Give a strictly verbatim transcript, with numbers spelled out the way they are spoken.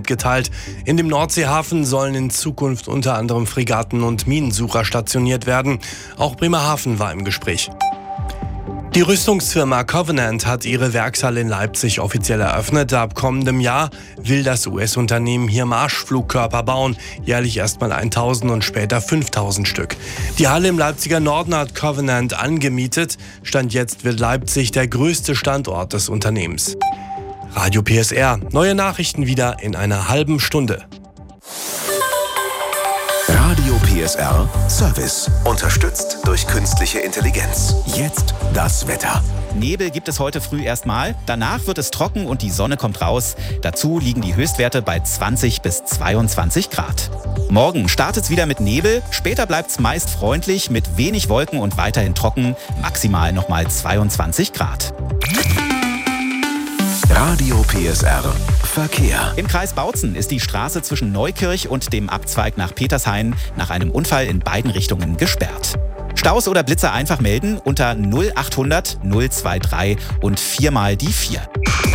mitgeteilt. In dem Nordseehafen sollen in Zukunft unter anderem Fregatten und Minensucher stationiert werden. Auch Bremerhaven war im Gespräch. Die Rüstungsfirma Covenant hat ihre Werkshalle in Leipzig offiziell eröffnet. Ab kommendem Jahr will das U S-Unternehmen hier Marschflugkörper bauen, jährlich erstmal tausend und später fünftausend Stück. Die Halle im Leipziger Norden hat Covenant angemietet. Stand jetzt wird Leipzig der größte Standort des Unternehmens. Radio P S R, neue Nachrichten wieder in einer halben Stunde. Radio P S R Service. Unterstützt durch künstliche Intelligenz. Jetzt das Wetter. Nebel gibt es heute früh erstmal. Danach wird es trocken und die Sonne kommt raus. Dazu liegen die Höchstwerte bei zwanzig bis zweiundzwanzig Grad. Morgen startet es wieder mit Nebel. Später bleibt es meist freundlich mit wenig Wolken und weiterhin trocken. Maximal nochmal zweiundzwanzig Grad. Radio P S R Verkehr. Im Kreis Bautzen ist die Straße zwischen Neukirch und dem Abzweig nach Petershain nach einem Unfall in beiden Richtungen gesperrt. Staus oder Blitzer einfach melden unter null achthundert null drei drei und viermal die vier.